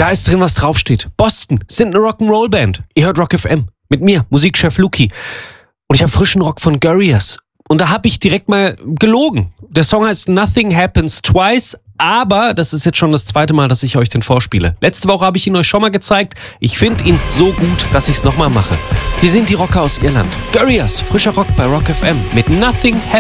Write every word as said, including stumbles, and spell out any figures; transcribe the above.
Da ist drin, was draufsteht. Boston sind eine Rock'n'Roll-Band. Ihr hört Rock F M. Mit mir, Musikchef Luki. Und ich habe frischen Rock von Gorillaz. Und da habe ich direkt mal gelogen. Der Song heißt Nothing Happens Twice, aber das ist jetzt schon das zweite Mal, dass ich euch den vorspiele. Letzte Woche habe ich ihn euch schon mal gezeigt. Ich finde ihn so gut, dass ich es nochmal mache. Hier sind die Rocker aus Irland. Gorillaz, frischer Rock bei Rock F M mit Nothing Happens